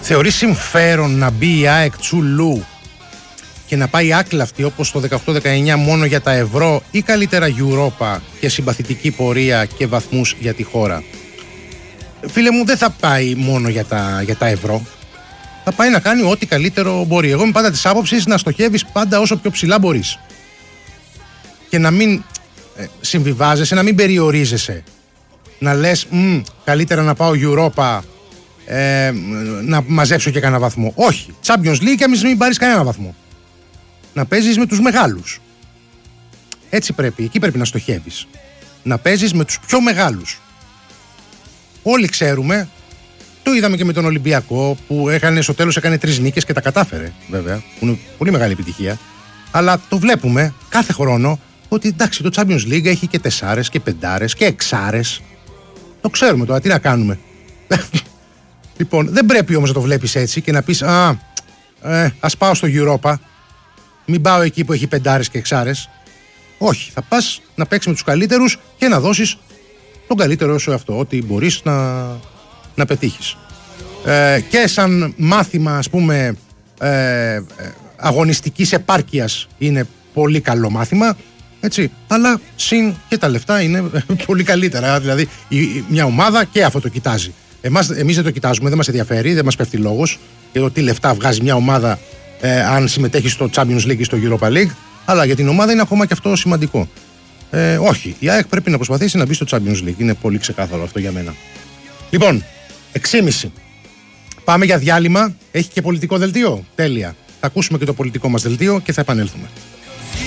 Θεωρεί συμφέρον να μπει η ΑΕΚ Τσουλού και να πάει άκλαυτη όπως το 18-19 μόνο για τα ευρώ, ή καλύτερα Europa και συμπαθητική πορεία και βαθμούς για τη χώρα? Φίλε μου, δεν θα πάει μόνο για τα ευρώ. Θα πάει να κάνει ό,τι καλύτερο μπορεί. Εγώ είμαι πάντα της άποψης να στοχεύεις πάντα όσο πιο ψηλά μπορείς. Και να μην συμβιβάζεσαι, να μην περιορίζεσαι. Να λες, καλύτερα να πάω Europa, να μαζέψω και κανένα βαθμό. Όχι. Champions League και μην πάρεις κανένα βαθμό. Να παίζεις με τους μεγάλους. Έτσι πρέπει, εκεί πρέπει να στοχεύεις. Να παίζεις με τους πιο μεγάλους. Όλοι ξέρουμε, το είδαμε και με τον Ολυμπιακό που στο τέλος έκανε 3 νίκες και τα κατάφερε, βέβαια, που είναι πολύ μεγάλη επιτυχία. Αλλά το βλέπουμε κάθε χρόνο ότι εντάξει, το Champions League έχει και 4 και 5 και 6. Το ξέρουμε τώρα, τι να κάνουμε. Λοιπόν, δεν πρέπει όμως να το βλέπεις έτσι και να πεις ας πάω στο Europa, μην πάω εκεί που έχει 5 και 6. Όχι, θα πας να παίξεις με τους καλύτερους και να δώσεις τον καλύτερο σου αυτό, ό,τι μπορείς να πετύχεις. Και σαν μάθημα, ας πούμε, αγωνιστικής επάρκειας είναι πολύ καλό μάθημα, έτσι, αλλά συν και τα λεφτά είναι πολύ καλύτερα. Δηλαδή μια ομάδα και αυτό το κοιτάζει. Εμείς δεν το κοιτάζουμε, δεν μας ενδιαφέρει, δεν μας πέφτει λόγος για το τι λεφτά βγάζει μια ομάδα αν συμμετέχει στο Champions League ή στο Europa League, αλλά για την ομάδα είναι ακόμα και αυτό σημαντικό. Όχι, η ΑΕΚ πρέπει να προσπαθήσει να μπει στο Champions League. Είναι πολύ ξεκάθαρο αυτό για μένα. Λοιπόν, 6.30. Πάμε για διάλειμμα. Έχει και πολιτικό δελτίο. Τέλεια. Θα ακούσουμε και το πολιτικό μας δελτίο και θα επανέλθουμε.